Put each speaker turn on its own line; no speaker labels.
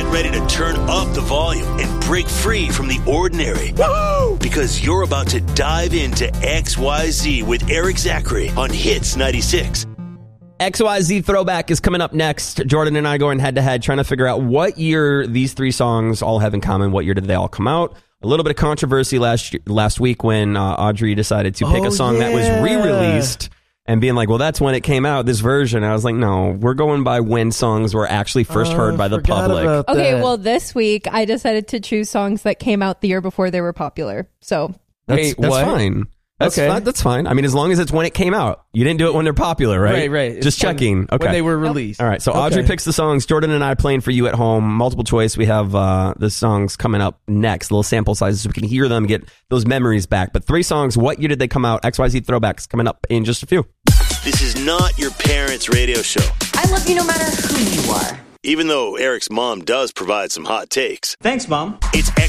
Get ready to turn up the volume and break free from the ordinary. Woo! Because you're about to dive into XYZ with Eric Zachary on Hits 96.
XYZ Throwback is coming up next. Jordan and I going head-to-head, trying to figure out what year these three songs all have in common. What year did they all come out? A little bit of controversy last week when Audrey decided to pick a song that was re-released and being like, well, that's when it came out, this version. I was like, no, we're going by when songs were actually first heard by the public.
Okay, well, this week I decided to choose songs that came out the year before they were popular. So
that's fine. That's fine. I mean, as long as it's when it came out. You didn't do it when they're popular, right?
Right.
Just checking. Okay.
When they were released.
All right. So Audrey picks the songs. Jordan and I playing for you at home. Multiple choice. We have the songs coming up next. Little sample sizes so we can hear them, get those memories back. But three songs. What year did they come out? XYZ Throwbacks coming up in just a few.
This is not your parents' radio show.
I love you no matter who you are.
Even though Eric's mom does provide some hot takes.
Thanks, Mom.
It's